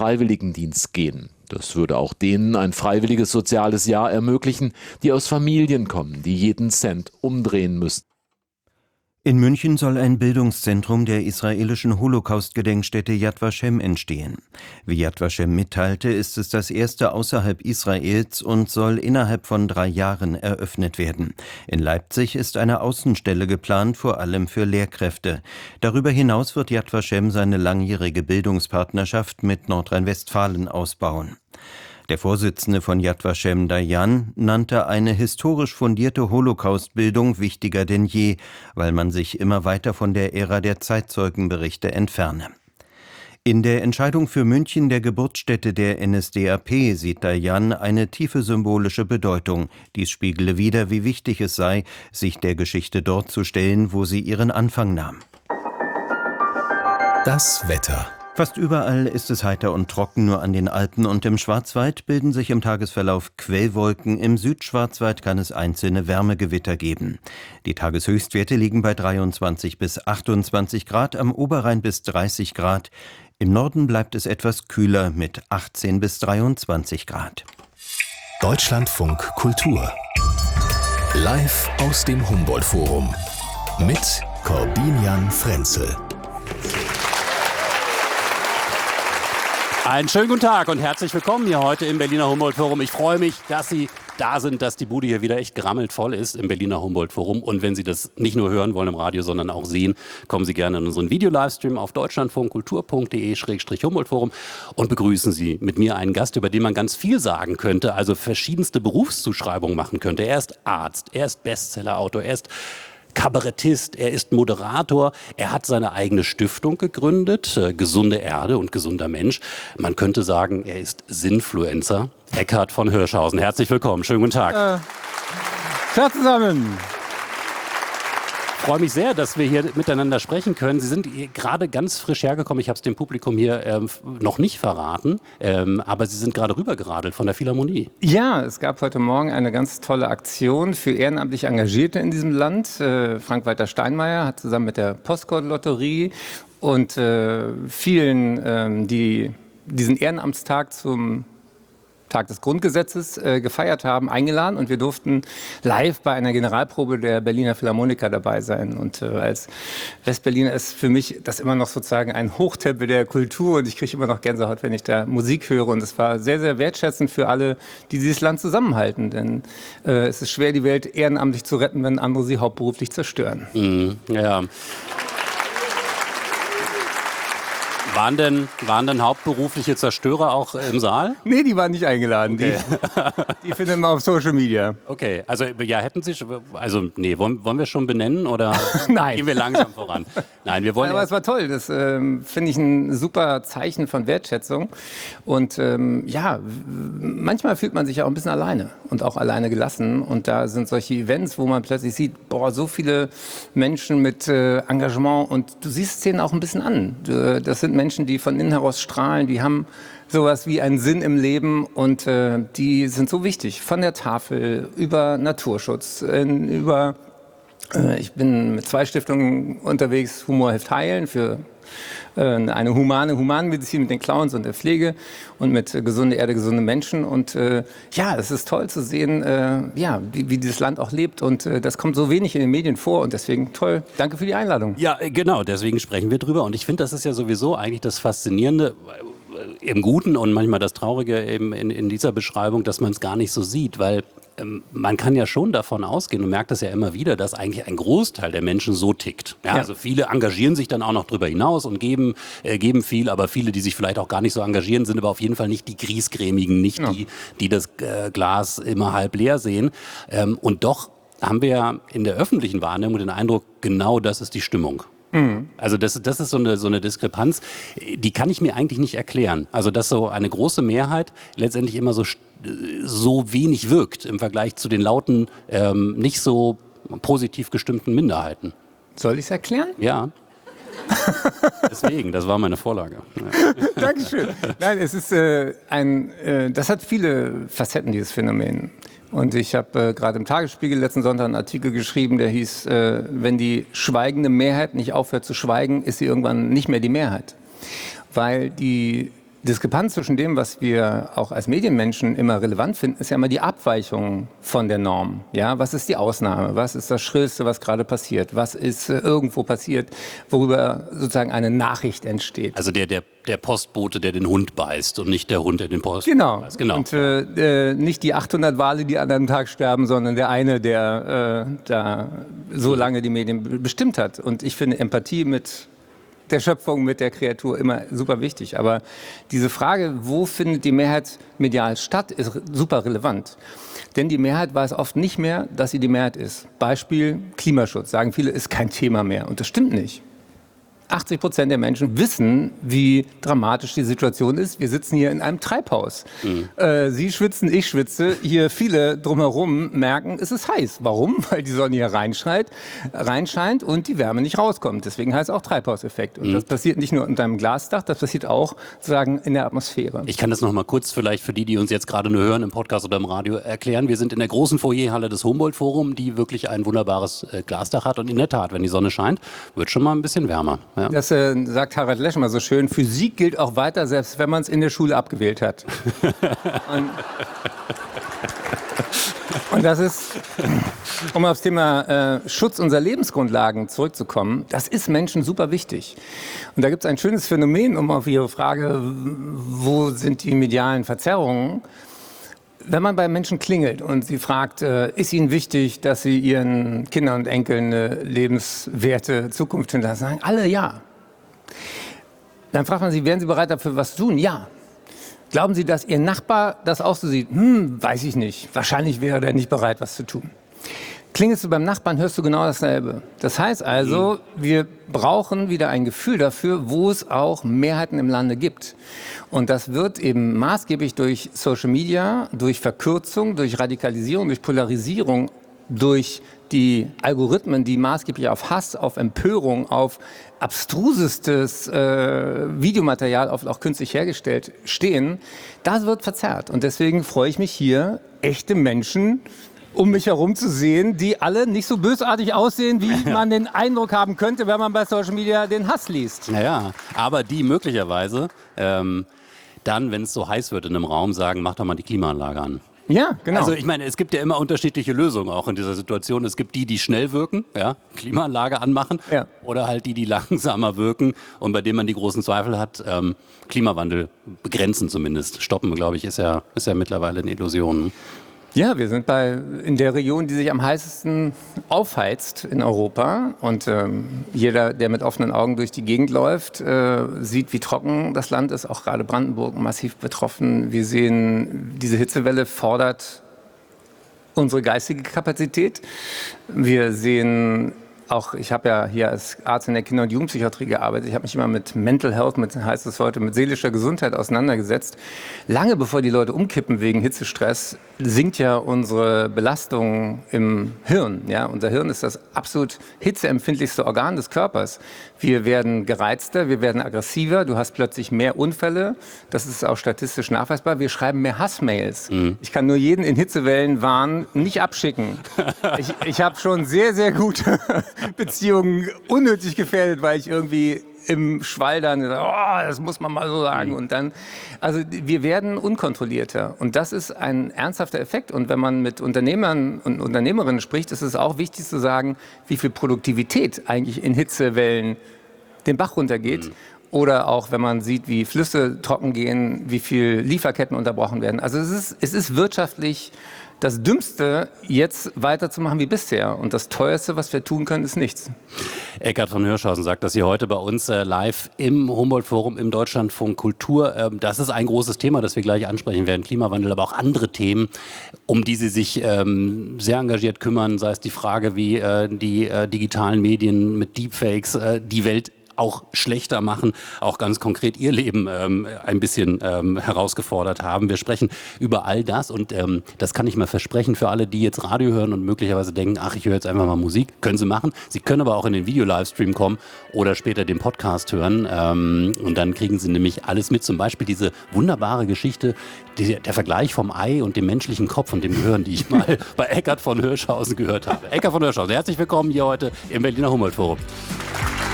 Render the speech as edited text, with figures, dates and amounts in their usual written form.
Freiwilligendienst gehen. Das würde auch denen ein freiwilliges soziales Jahr ermöglichen, die aus Familien kommen, die jeden Cent umdrehen müssen. In München soll ein Bildungszentrum der israelischen Holocaust-Gedenkstätte Yad Vashem entstehen. Wie Yad Vashem mitteilte, ist es das erste außerhalb Israels und soll innerhalb von 3 Jahren eröffnet werden. In Leipzig ist eine Außenstelle geplant, vor allem für Lehrkräfte. Darüber hinaus wird Yad Vashem seine langjährige Bildungspartnerschaft mit Nordrhein-Westfalen ausbauen. Der Vorsitzende von Yad Vashem, Dayan, nannte eine historisch fundierte Holocaust-Bildung wichtiger denn je, weil man sich immer weiter von der Ära der Zeitzeugenberichte entferne. In der Entscheidung für München, der Geburtsstätte der NSDAP, sieht Dayan eine tiefe symbolische Bedeutung. Dies spiegle wider, wie wichtig es sei, sich der Geschichte dort zu stellen, wo sie ihren Anfang nahm. Das Wetter. Fast überall ist es heiter und trocken, nur an den Alpen und im Schwarzwald bilden sich im Tagesverlauf Quellwolken. Im Südschwarzwald kann es einzelne Wärmegewitter geben. Die Tageshöchstwerte liegen bei 23 bis 28 Grad, am Oberrhein bis 30 Grad. Im Norden bleibt es etwas kühler mit 18 bis 23 Grad. Deutschlandfunk Kultur. Live aus dem Humboldt-Forum. Mit Corbinian Frenzel. Einen schönen guten Tag und herzlich willkommen hier heute im Berliner Humboldt-Forum. Ich freue mich, dass Sie da sind, dass die Bude hier wieder echt gerammelt voll ist im Berliner Humboldt-Forum. Und wenn Sie das nicht nur hören wollen im Radio, sondern auch sehen, kommen Sie gerne in unseren Video-Livestream auf deutschlandfunkkultur.de/Humboldt-Forum und begrüßen Sie mit mir einen Gast, über den man ganz viel sagen könnte, also verschiedenste Berufszuschreibungen machen könnte. Er ist Arzt, er ist Bestsellerautor, er ist Kabarettist, er ist Moderator, er hat seine eigene Stiftung gegründet, Gesunde Erde und gesunder Mensch. Man könnte sagen, er ist Sinfluencer. Eckhard von Hirschhausen, herzlich willkommen, schönen guten Tag. Ciao zusammen. Ich freue mich sehr, dass wir hier miteinander sprechen können. Sie sind gerade ganz frisch hergekommen, ich habe es dem Publikum hier noch nicht verraten, aber Sie sind gerade rübergeradelt von der Philharmonie. Ja, es gab heute Morgen eine ganz tolle Aktion für ehrenamtlich Engagierte in diesem Land. Frank-Walter Steinmeier hat zusammen mit der Postcode-Lotterie und vielen, die diesen Ehrenamtstag zum Tag des Grundgesetzes gefeiert haben, eingeladen und wir durften live bei einer Generalprobe der Berliner Philharmoniker dabei sein. Und als Westberliner ist für mich das immer noch sozusagen ein Hochtempel der Kultur und ich kriege immer noch Gänsehaut, wenn ich da Musik höre. Und es war sehr, sehr wertschätzend für alle, die dieses Land zusammenhalten. Denn es ist schwer, die Welt ehrenamtlich zu retten, wenn andere sie hauptberuflich zerstören. Ja. Waren denn hauptberufliche Zerstörer auch im Saal? Nee, die waren nicht eingeladen. Okay. Die findet man auf Social Media. Okay, also ja, hätten Sie, wollen wir schon benennen oder Nein. Gehen wir langsam voran? Nein, wir wollen. Aber es war toll, das finde ich ein super Zeichen von Wertschätzung und manchmal fühlt man sich ja auch ein bisschen alleine und auch alleine gelassen und da sind solche Events, wo man plötzlich sieht, boah, so viele Menschen mit Engagement und du siehst es denen auch ein bisschen an. Das sind Menschen, die von innen heraus strahlen, die haben sowas wie einen Sinn im Leben und die sind so wichtig. Von der Tafel über Naturschutz, ich bin mit 2 Stiftungen unterwegs, Humor hilft heilen für eine Humanmedizin mit den Clowns und der Pflege und mit Gesunde Erde, gesunde Menschen. Und es ist toll zu sehen, wie dieses Land auch lebt. Und das kommt so wenig in den Medien vor. Und deswegen toll. Danke für die Einladung. Ja, genau. Deswegen sprechen wir drüber. Und ich finde, das ist ja sowieso eigentlich das Faszinierende im Guten und manchmal das Traurige eben in dieser Beschreibung, dass man es gar nicht so sieht. Weil man kann ja schon davon ausgehen und merkt das ja immer wieder, dass eigentlich ein Großteil der Menschen so tickt. Ja, also viele engagieren sich dann auch noch drüber hinaus und geben viel, aber viele, die sich vielleicht auch gar nicht so engagieren, sind aber auf jeden Fall nicht die Griesgrämigen, nicht die das Glas immer halb leer sehen. Und doch haben wir ja in der öffentlichen Wahrnehmung den Eindruck, genau das ist die Stimmung. Also das ist so eine Diskrepanz, die kann ich mir eigentlich nicht erklären. Also dass so eine große Mehrheit letztendlich immer so wenig wirkt im Vergleich zu den lauten, nicht so positiv gestimmten Minderheiten. Soll ich es erklären? Ja. Deswegen, das war meine Vorlage. Ja. Dankeschön. Nein, es ist das hat viele Facetten, dieses Phänomen. Und ich habe gerade im Tagesspiegel letzten Sonntag einen Artikel geschrieben, der hieß, wenn die schweigende Mehrheit nicht aufhört zu schweigen, ist sie irgendwann nicht mehr die Mehrheit. Weil die Diskrepanz zwischen dem, was wir auch als Medienmenschen immer relevant finden, ist ja immer die Abweichung von der Norm. Ja, was ist die Ausnahme? Was ist das Schrillste, was gerade passiert? Was ist irgendwo passiert, worüber sozusagen eine Nachricht entsteht? Also der Postbote, der den Hund beißt und nicht der Hund, der den Post beißt. Genau. Und nicht die 800 Wale, die an einem Tag sterben, sondern der eine, der da so lange die Medien bestimmt hat. Und ich finde Empathie mit der Schöpfung, mit der Kreatur immer super wichtig. Aber diese Frage, wo findet die Mehrheit medial statt, ist super relevant. Denn die Mehrheit weiß oft nicht mehr, dass sie die Mehrheit ist. Beispiel Klimaschutz. Sagen viele, ist kein Thema mehr. Und das stimmt nicht. 80% der Menschen wissen, wie dramatisch die Situation ist. Wir sitzen hier in einem Treibhaus. Sie schwitzen, ich schwitze. Hier viele drumherum merken, es ist heiß. Warum? Weil die Sonne hier reinscheint und die Wärme nicht rauskommt. Deswegen heißt es auch Treibhauseffekt. Und das passiert nicht nur unter einem Glasdach, das passiert auch sozusagen in der Atmosphäre. Ich kann das noch mal kurz vielleicht für die uns jetzt gerade nur hören im Podcast oder im Radio erklären. Wir sind in der großen Foyerhalle des Humboldt-Forum, die wirklich ein wunderbares Glasdach hat. Und in der Tat, wenn die Sonne scheint, wird schon mal ein bisschen wärmer. Ja. Das sagt Harald Lesch mal so schön, Physik gilt auch weiter, selbst wenn man es in der Schule abgewählt hat. Und das ist, um aufs Thema Schutz unserer Lebensgrundlagen zurückzukommen, das ist Menschen super wichtig. Und da gibt es ein schönes Phänomen, um auf Ihre Frage, wo sind die medialen Verzerrungen? Wenn man bei Menschen klingelt und sie fragt, ist Ihnen wichtig, dass Sie Ihren Kindern und Enkeln eine lebenswerte Zukunft hinterlassen, sagen alle ja. Dann fragt man sie, wären Sie bereit dafür was zu tun? Ja. Glauben Sie, dass Ihr Nachbar das auch so sieht? Weiß ich nicht. Wahrscheinlich wäre er nicht bereit, was zu tun. Klingelst du beim Nachbarn, hörst du genau dasselbe. Das heißt also, wir brauchen wieder ein Gefühl dafür, wo es auch Mehrheiten im Lande gibt. Und das wird eben maßgeblich durch Social Media, durch Verkürzung, durch Radikalisierung, durch Polarisierung, durch die Algorithmen, die maßgeblich auf Hass, auf Empörung, auf abstrusestes Videomaterial, auf auch künstlich hergestellt stehen, das wird verzerrt. Und deswegen freue ich mich hier, echte Menschen um mich herum zu sehen, die alle nicht so bösartig aussehen, wie man den Eindruck haben könnte, wenn man bei Social Media den Hass liest. Naja, aber die möglicherweise dann, wenn es so heiß wird in einem Raum, sagen, mach doch mal die Klimaanlage an. Ja, genau. Also ich meine, es gibt ja immer unterschiedliche Lösungen auch in dieser Situation. Es gibt die schnell wirken, ja, Klimaanlage anmachen, ja. Oder halt die langsamer wirken und bei denen man die großen Zweifel hat, Klimawandel begrenzen zumindest. Stoppen, glaube ich, ist ja mittlerweile eine Illusion. Ja, wir sind in der Region, die sich am heißesten aufheizt in Europa. Und jeder, der mit offenen Augen durch die Gegend läuft, sieht, wie trocken das Land ist. Auch gerade Brandenburg massiv betroffen. Wir sehen, diese Hitzewelle fordert unsere geistige Kapazität. Wir sehen auch, ich habe ja hier als Arzt in der Kinder- und Jugendpsychiatrie gearbeitet. Ich habe mich immer mit Mental Health, heißt es heute, mit seelischer Gesundheit auseinandergesetzt. Lange bevor die Leute umkippen wegen Hitzestress, sinkt ja unsere Belastung im Hirn. Ja? Unser Hirn ist das absolut hitzeempfindlichste Organ des Körpers. Wir werden gereizter, wir werden aggressiver, du hast plötzlich mehr Unfälle. Das ist auch statistisch nachweisbar. Wir schreiben mehr Hassmails. Ich kann nur jeden in Hitzewellen warnen, nicht abschicken. Ich habe schon sehr, sehr gute Beziehungen unnötig gefährdet, weil ich irgendwie im Schwall dann, das muss man mal so sagen. Und dann, also wir werden unkontrollierter. Und das ist ein ernsthafter Effekt. Und wenn man mit Unternehmern und Unternehmerinnen spricht, ist es auch wichtig zu sagen, wie viel Produktivität eigentlich in Hitzewellen den Bach runtergeht. Oder auch, wenn man sieht, wie Flüsse trocken gehen, wie viel Lieferketten unterbrochen werden. Also es ist wirtschaftlich das Dümmste, jetzt weiterzumachen wie bisher. Und das Teuerste, was wir tun können, ist nichts. Eckhard von Hirschhausen sagt das hier heute bei uns live im Humboldt-Forum im Deutschlandfunk Kultur. Das ist ein großes Thema, das wir gleich ansprechen werden. Klimawandel, aber auch andere Themen, um die Sie sich sehr engagiert kümmern. Sei es die Frage, wie die digitalen Medien mit Deepfakes die Welt auch schlechter machen, auch ganz konkret ihr Leben ein bisschen herausgefordert haben. Wir sprechen über all das und das kann ich mal versprechen für alle, die jetzt Radio hören und möglicherweise denken, ach, ich höre jetzt einfach mal Musik. Können Sie machen. Sie können aber auch in den Video-Livestream kommen oder später den Podcast hören und dann kriegen Sie nämlich alles mit. Zum Beispiel diese wunderbare Geschichte, der Vergleich vom Ei und dem menschlichen Kopf und dem Gehirn, die ich mal bei Eckhard von Hirschhausen gehört habe. Eckhard von Hirschhausen, herzlich willkommen hier heute im Berliner Humboldt-Forum.